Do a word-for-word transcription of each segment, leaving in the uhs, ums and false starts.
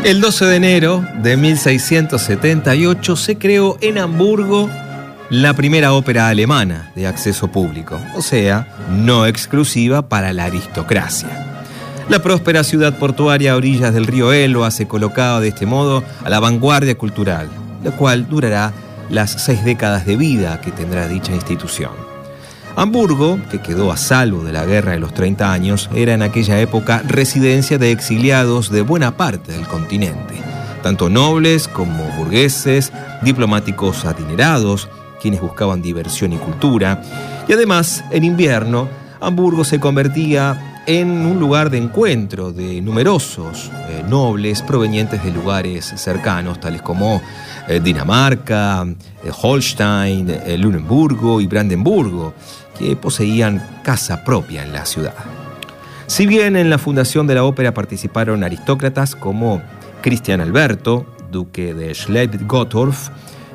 El doce de enero de mil seiscientos setenta y ocho se creó en Hamburgo la primera ópera alemana de acceso público, o sea, no exclusiva para la aristocracia. La próspera ciudad portuaria a orillas del río Elba se colocaba de este modo a la vanguardia cultural, la cual durará las seis décadas de vida que tendrá dicha institución. Hamburgo, que quedó a salvo de la Guerra de los treinta años, era en aquella época residencia de exiliados de buena parte del continente, tanto nobles como burgueses, diplomáticos adinerados, quienes buscaban diversión y cultura, y además, en invierno, Hamburgo se convertía en un lugar de encuentro de numerosos eh, nobles provenientes de lugares cercanos, tales como eh, Dinamarca, eh, Holstein, eh, Luneburgo y Brandenburgo, que poseían casa propia en la ciudad. Si bien en la fundación de la ópera participaron aristócratas como Cristian Alberto, duque de Schleswig-Gottorf,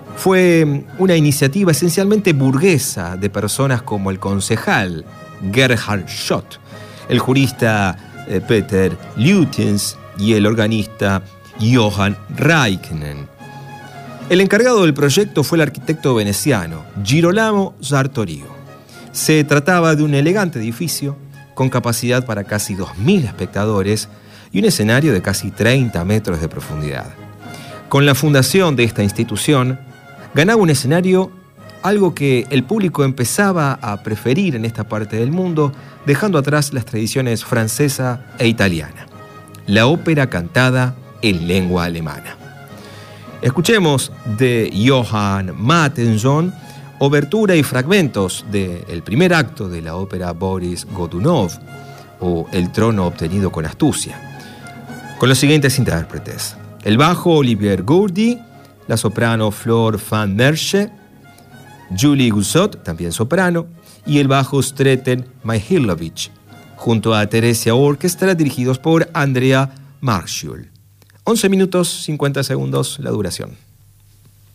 fue una iniciativa esencialmente burguesa de personas como el concejal Gerhard Schott, el jurista eh, Peter Lütjens y el organista Johann Reichen. El encargado del proyecto fue el arquitecto veneciano Girolamo Sartorio. Se trataba de un elegante edificio con capacidad para casi dos mil espectadores y un escenario de casi treinta metros de profundidad. Con la fundación de esta institución, ganaba un escenario, algo que el público empezaba a preferir en esta parte del mundo, dejando atrás las tradiciones francesa e italiana. La ópera cantada en lengua alemana. Escuchemos de Johann Mattheson obertura y fragmentos del primer acto de la ópera Boris Godunov, o El trono obtenido con astucia, con los siguientes intérpretes: el bajo Olivier Gourdy, la soprano Flor van Mersche, Julie Gussot, también soprano, y el bajo Streten Mihailovich, junto a Theresia Orchestra, dirigidos por Andrea Marschul. once minutos cincuenta segundos la duración.